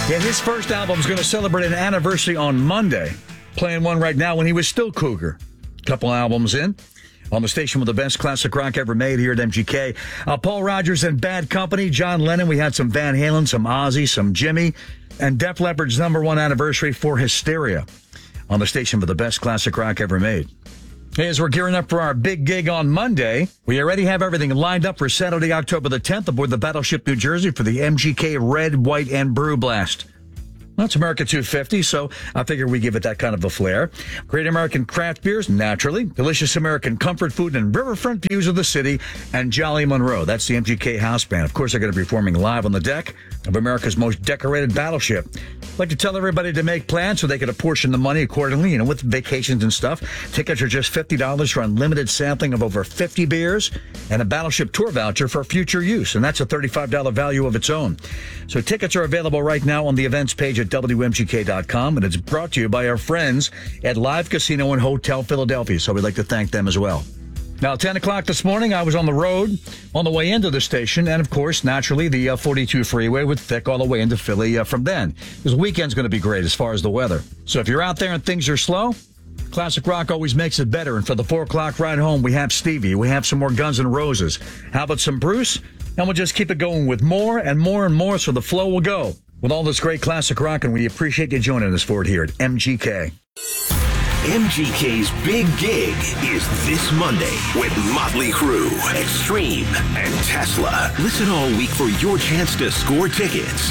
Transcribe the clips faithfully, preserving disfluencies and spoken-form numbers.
Yeah, his first album's going to celebrate an anniversary on Monday. Playing one right now when he was still Cougar. Couple albums in. On the station with the best classic rock ever made here at M G K. Uh, Paul Rogers and Bad Company, John Lennon. We had some Van Halen, some Ozzy, some Jimmy. And Def Leppard's number one anniversary for Hysteria. On the station with the best classic rock ever made. Hey, as we're gearing up for our big gig on Monday, we already have everything lined up for Saturday, October the tenth aboard the Battleship New Jersey for the M G K Red, White, and Brew Blast. Well, it's America two fifty, so I figure we give it that kind of a flair. Great American craft beers, naturally. Delicious American comfort food and riverfront views of the city. And Jolly Monroe. That's the M G K House Band. Of course, they're going to be performing live on the deck of America's most decorated battleship. I'd like to tell everybody to make plans so they can apportion the money accordingly, you know, with vacations and stuff. Tickets are just fifty dollars for unlimited sampling of over fifty beers and a battleship tour voucher for future use. And that's a thirty-five dollars value of its own. So tickets are available right now on the events page at W M G K dot com, and it's brought to you by our friends at Live Casino and Hotel Philadelphia, so we'd like to thank them as well. Now, ten o'clock this morning, I was on the road on the way into the station, and of course, naturally, the uh, forty-two freeway with Thick all the way into Philly uh, from then. This weekend's going to be great as far as the weather. So if you're out there and things are slow, Classic Rock always makes it better, and for the four o'clock ride home, we have Stevie, we have some more Guns N' Roses. How about some Bruce? And we'll just keep it going with more and more and more, so the flow will go. With all this great classic rock, and we appreciate you joining us for it here at M G K. M G K's Big Gig is this Monday with Motley Crue, Extreme, and Tesla. Listen all week for your chance to score tickets.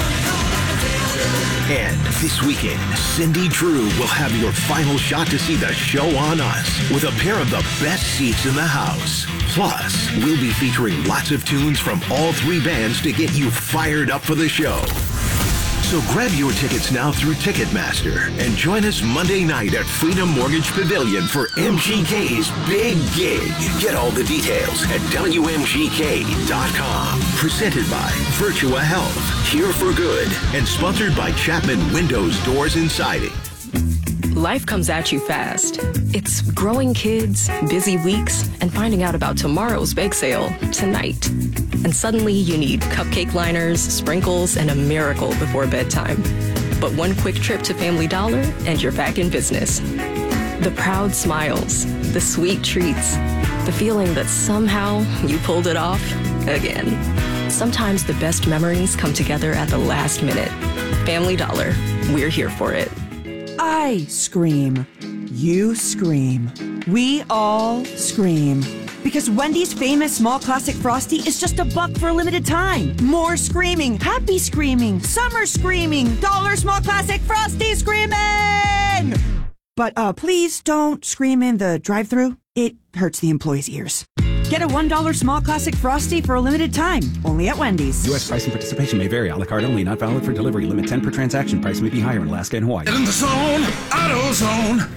And this weekend, Cindy Drew will have your final shot to see the show on us with a pair of the best seats in the house. Plus, we'll be featuring lots of tunes from all three bands to get you fired up for the show. So grab your tickets now through Ticketmaster and join us Monday night at Freedom Mortgage Pavilion for M G K's Big Gig. Get all the details at W M G K dot com. Presented by Virtua Health, Here for Good, and sponsored by Chapman Windows, Doors, and Siding. Life comes at you fast. It's growing kids, busy weeks, and finding out about tomorrow's bake sale tonight. And suddenly you need cupcake liners, sprinkles, and a miracle before bedtime. But one quick trip to Family Dollar and you're back in business. The proud smiles, the sweet treats, the feeling that somehow you pulled it off again. Sometimes the best memories come together at the last minute. Family Dollar, we're here for it. I scream. You scream. We all scream. Because Wendy's famous small classic Frosty is just a buck for a limited time. More screaming, happy screaming, summer screaming, dollar small classic Frosty screaming! But uh, please don't scream in the drive-thru. It hurts the employees' ears. Get a one dollar small classic Frosty for a limited time, only at Wendy's. U S price and participation may vary. A la carte only, not valid for delivery. Limit ten per transaction. Price may be higher in Alaska and Hawaii. In the zone, AutoZone.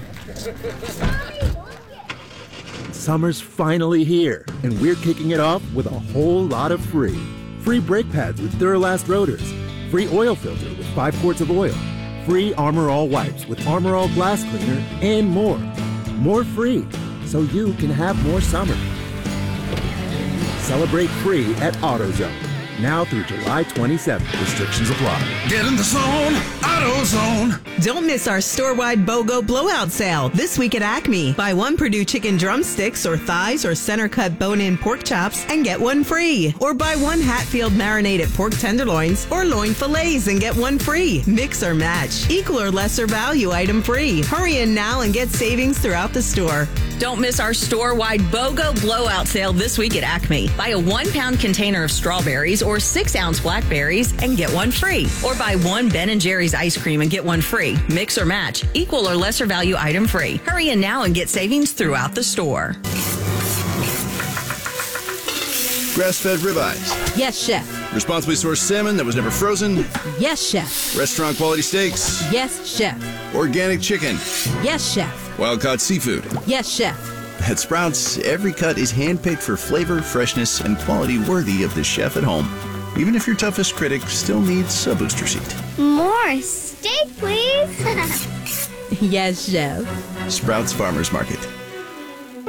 Summer's finally here, and we're kicking it off with a whole lot of free. Free brake pads with Duralast rotors. Free oil filter with five quarts of oil. Free Armor All wipes with Armor All glass cleaner, and more. More free, so you can have more summer. Celebrate free at AutoZone. Now through July twenty-seventh. Restrictions apply. Get in the zone, AutoZone. Don't miss our store-wide BOGO blowout sale this week at Acme. Buy one Purdue chicken drumsticks or thighs or center-cut bone-in pork chops and get one free. Or buy one Hatfield marinated pork tenderloins or loin fillets and get one free. Mix or match. Equal or lesser value item free. Hurry in now and get savings throughout the store. Don't miss our store-wide BOGO blowout sale this week at Acme. Buy a one-pound container of strawberries or six-ounce blackberries and get one free. Or buy one Ben and Jerry's ice cream and get one free. Mix or match. Equal or lesser value item free. Hurry in now and get savings throughout the store. Grass-fed ribeyes. Yes, chef. Responsibly sourced salmon that was never frozen. Yes, chef. Restaurant quality steaks. Yes, chef. Organic chicken. Yes, chef. Wild-caught seafood. Yes, chef. At Sprouts, every cut is handpicked for flavor, freshness, and quality worthy of the chef at home. Even if your toughest critic still needs a booster seat. More steak, please. Yes, chef. Sprouts Farmers Market.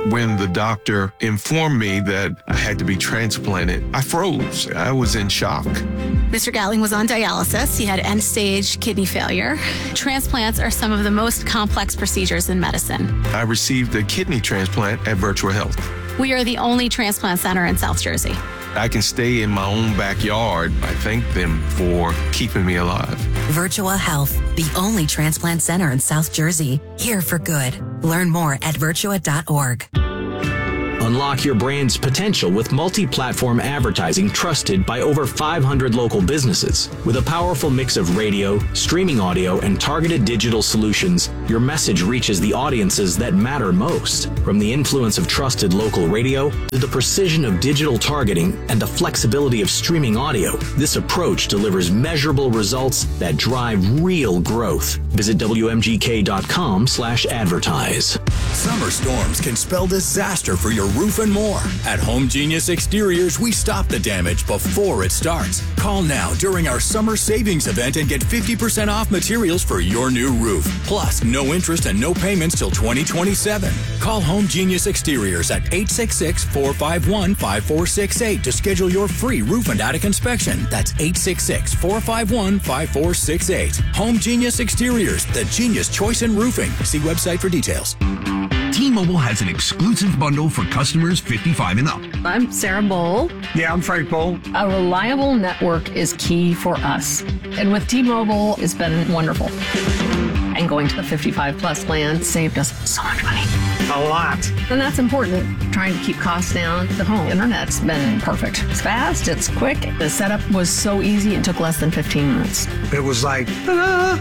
When the doctor informed me that I had to be transplanted, I froze. I was in shock. Mister Gatling was on dialysis. He had end-stage kidney failure. Transplants are some of the most complex procedures in medicine. I received a kidney transplant at Virtual Health. We are the only transplant center in South Jersey. I can stay in my own backyard. I thank them for keeping me alive. Virtual Health, the only transplant center in South Jersey. Here for good. Learn more at virtua dot org. Unlock your brand's potential with multi-platform advertising trusted by over five hundred local businesses. With a powerful mix of radio, streaming audio, and targeted digital solutions, your message reaches the audiences that matter most. From the influence of trusted local radio to the precision of digital targeting and the flexibility of streaming audio, this approach delivers measurable results that drive real growth. Visit W M G K dot com slash advertise. Summer storms can spell disaster for your roof and more. At Home Genius Exteriors, we stop the damage before it starts. Call now during our summer savings event and get fifty percent off materials for your new roof. Plus, no interest and no payments till twenty twenty-seven. Call Home Genius Exteriors at eight six six, four five one, five four six eight to schedule your free roof and attic inspection. That's eight six six, four five one, five four six eight. Home Genius Exteriors, the genius choice in roofing. See website for details. T-Mobile has an exclusive bundle for customers fifty-five and up. I'm Sarah Bowl. Yeah, I'm Frank Bowl. A reliable network is key for us. And with T-Mobile, it's been wonderful. And going to the fifty-five plus plan saved us so much money. A lot. And that's important. Trying to keep costs down. The home internet's been perfect. It's fast, it's quick. The setup was so easy, it took less than fifteen minutes. It was like, ah.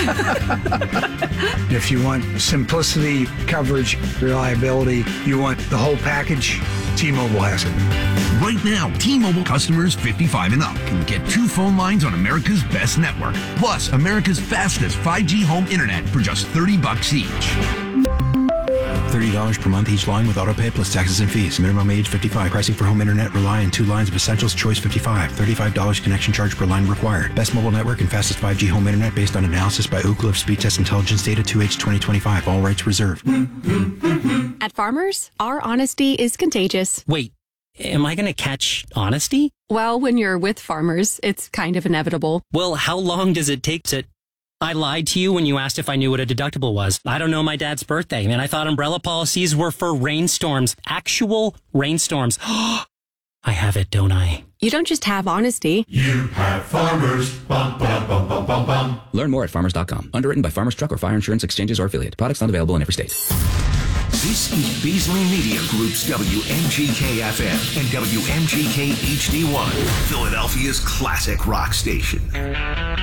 If you want simplicity, coverage, reliability, you want the whole package, T-Mobile has it. Right now, T-Mobile customers fifty-five and up can get two phone lines on America's best network, plus America's fastest five G home internet for just thirty bucks each. thirty dollars per month each line with autopay plus taxes and fees. Minimum age fifty-five. Pricing for home internet rely on two lines of Essentials Choice fifty-five. thirty-five dollars connection charge per line required. Best mobile network and fastest five G home internet based on analysis by Ookla of Speed Test Intelligence Data two H twenty twenty-five. All rights reserved. At Farmers, our honesty is contagious. Wait, am I going to catch honesty? Well, when you're with Farmers, it's kind of inevitable. Well, how long does it take to... I lied to you when you asked if I knew what a deductible was. I don't know my dad's birthday, and I thought umbrella policies were for rainstorms. Actual rainstorms. I have it, don't I? You don't just have honesty. You have Farmers. Bum, bum, bum, bum, bum, bum. Learn more at farmers dot com. Underwritten by Farmers Truck or Fire Insurance Exchanges or Affiliate. Products not available in every state. This is Beasley Media Group's W M G K F M and W M G K H D one, Philadelphia's classic rock station.